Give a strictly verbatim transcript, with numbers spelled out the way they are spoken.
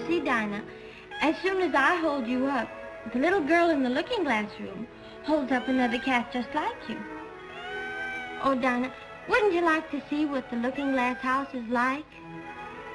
see, Dinah, as soon as I hold you up, the little girl in the looking glass room holds up another cat just like you. Oh, Dinah, wouldn't you like to see what the looking glass house is like?